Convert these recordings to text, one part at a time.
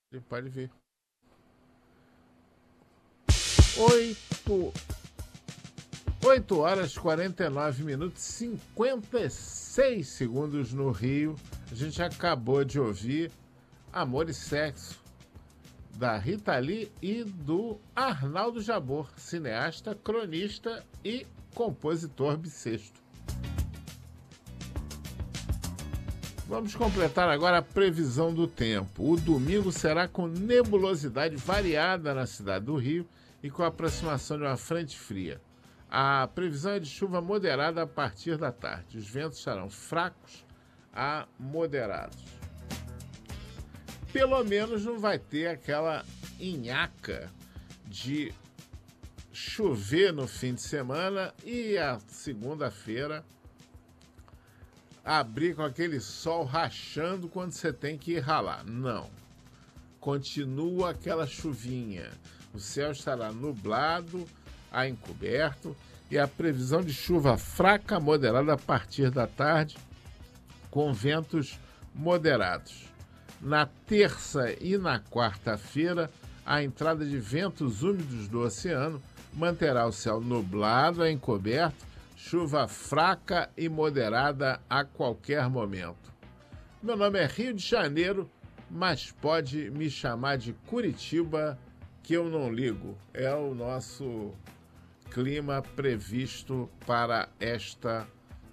Ele pode ver. 8, 8 horas 49 minutos 56 segundos no Rio. A gente acabou de ouvir Amor e Sexo, da Rita Lee e do Arnaldo Jabor, cineasta, cronista e compositor bissexto. Vamos completar agora a previsão do tempo. O domingo será com nebulosidade variada na cidade do Rio e com a aproximação de uma frente fria. A previsão é de chuva moderada a partir da tarde. Os ventos serão fracos a moderados. Pelo menos não vai ter aquela nhaca de chover no fim de semana e a segunda-feira abrir com aquele sol rachando quando você tem que ir ralar. Não. Continua aquela chuvinha. O céu estará nublado a encoberto e a previsão de chuva fraca a moderada a partir da tarde, com ventos moderados. Na terça e na quarta-feira, a entrada de ventos úmidos do oceano manterá o céu nublado a encoberto, chuva fraca e moderada a qualquer momento. Meu nome é Rio de Janeiro, mas pode me chamar de Curitiba, que eu não ligo. É o nosso clima previsto para essa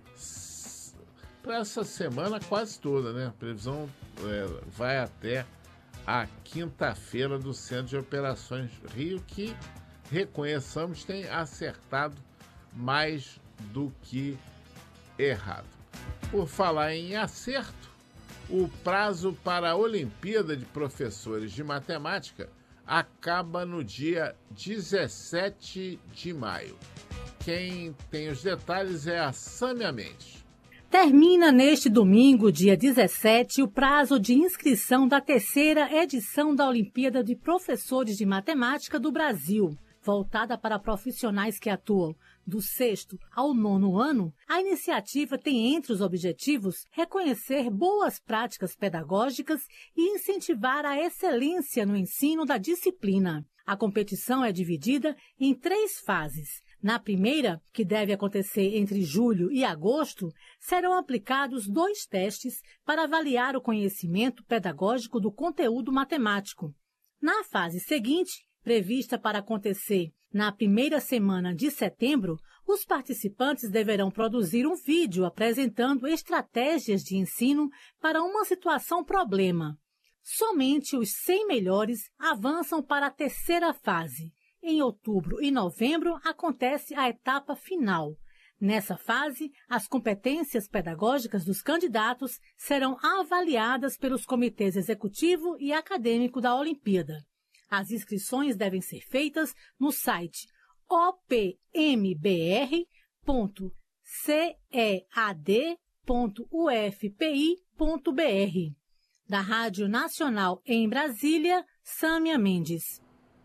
semana quase toda, né? A previsão vai até a quinta-feira do Centro de Operações Rio, que, reconheçamos, tem acertado mais do que errado. Por falar em acerto, o prazo para a Olimpíada de Professores de Matemática acaba no dia 17 de maio. Quem tem os detalhes é a Sâmia Mendes. Termina neste domingo, dia 17, o prazo de inscrição da terceira edição da Olimpíada de Professores de Matemática do Brasil. Voltada para profissionais que atuam do 6º ao 9º ano, a iniciativa tem entre os objetivos reconhecer boas práticas pedagógicas e incentivar a excelência no ensino da disciplina. A competição é dividida em 3 fases. Na primeira, que deve acontecer entre julho e agosto, serão aplicados 2 testes para avaliar o conhecimento pedagógico do conteúdo matemático. Na fase seguinte, prevista para acontecer na primeira semana de setembro, os participantes deverão produzir um vídeo apresentando estratégias de ensino para uma situação-problema. Somente os 100 melhores avançam para a terceira fase. Em outubro e novembro acontece a etapa final. Nessa fase, as competências pedagógicas dos candidatos serão avaliadas pelos comitês executivo e acadêmico da Olimpíada. As inscrições devem ser feitas no site opmbr.cead.ufpi.br. Da Rádio Nacional em Brasília, Sâmia Mendes.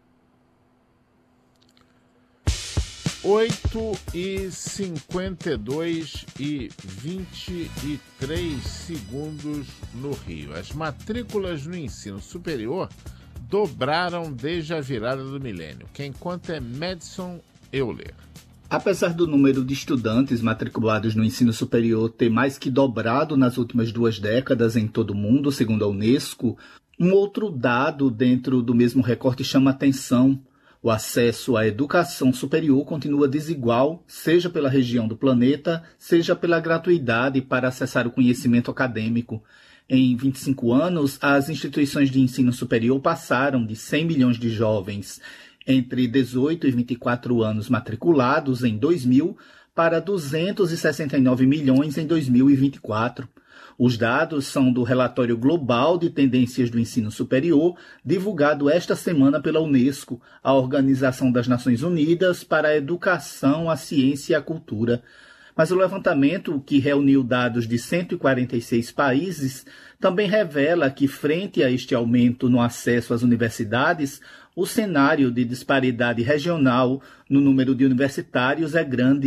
8h52 e 23 segundos no Rio. As matrículas no ensino superior dobraram desde a virada do milênio. Quem conta é Madison Euler. Apesar do número de estudantes matriculados no ensino superior ter mais que dobrado nas últimas 2 décadas em todo o mundo, segundo a Unesco, um outro dado dentro do mesmo recorte chama atenção. O acesso à educação superior continua desigual, seja pela região do planeta, seja pela gratuidade para acessar o conhecimento acadêmico. Em 25 anos, as instituições de ensino superior passaram de 100 milhões de jovens entre 18 e 24 anos matriculados em 2000 para 269 milhões em 2024. Os dados são do Relatório Global de Tendências do Ensino Superior, divulgado esta semana pela Unesco, a Organização das Nações Unidas para a Educação, a Ciência e a Cultura. Mas o levantamento, que reuniu dados de 146 países, também revela que, frente a este aumento no acesso às universidades, o cenário de disparidade regional no número de universitários é grande.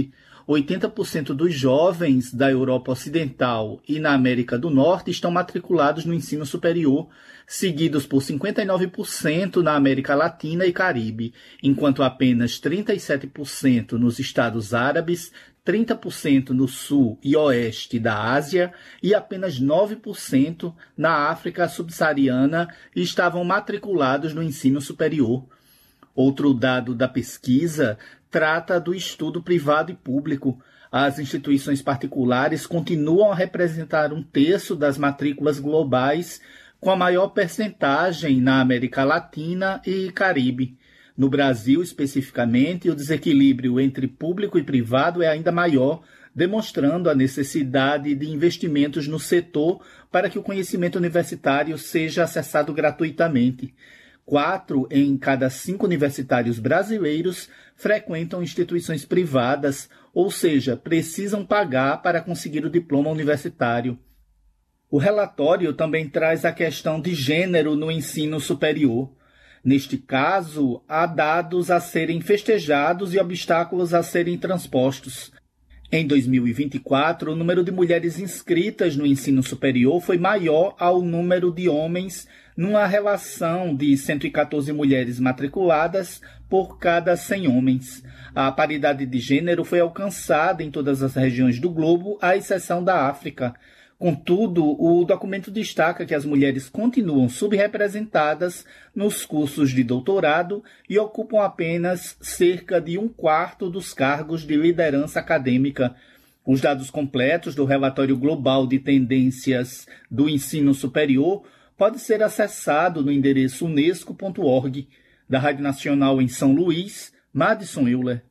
80% dos jovens da Europa Ocidental e na América do Norte estão matriculados no ensino superior, seguidos por 59% na América Latina e Caribe, enquanto apenas 37% nos Estados Árabes, 30% no sul e oeste da Ásia e apenas 9% na África subsaariana estavam matriculados no ensino superior. Outro dado da pesquisa trata do estudo privado e público. As instituições particulares continuam a representar 1/3 das matrículas globais, com a maior percentagem na América Latina e Caribe. No Brasil, especificamente, o desequilíbrio entre público e privado é ainda maior, demonstrando a necessidade de investimentos no setor para que o conhecimento universitário seja acessado gratuitamente. 4 em cada 5 universitários brasileiros frequentam instituições privadas, ou seja, precisam pagar para conseguir o diploma universitário. O relatório também traz a questão de gênero no ensino superior. Neste caso, há dados a serem festejados e obstáculos a serem transpostos. Em 2024, o número de mulheres inscritas no ensino superior foi maior ao número de homens, numa relação de 114 mulheres matriculadas por cada 100 homens. A paridade de gênero foi alcançada em todas as regiões do globo, à exceção da África. Contudo, o documento destaca que as mulheres continuam subrepresentadas nos cursos de doutorado e ocupam apenas cerca de 1/4 dos cargos de liderança acadêmica. Os dados completos do Relatório Global de Tendências do Ensino Superior pode ser acessado no endereço unesco.org. Da Rádio Nacional em São Luís, Madison Euler.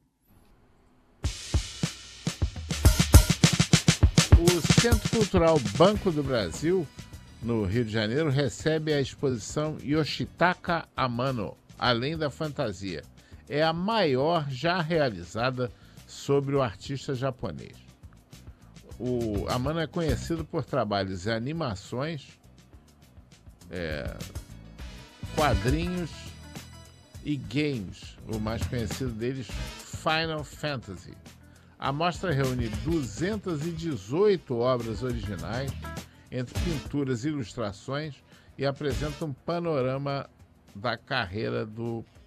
O Centro Cultural Banco do Brasil, no Rio de Janeiro, recebe a exposição Yoshitaka Amano, Além da Fantasia. É a maior já realizada sobre o artista japonês. O Amano é conhecido por trabalhos em animações, quadrinhos e games. O mais conhecido deles, Final Fantasy. A mostra reúne 218 obras originais, entre pinturas e ilustrações, e apresenta um panorama da carreira do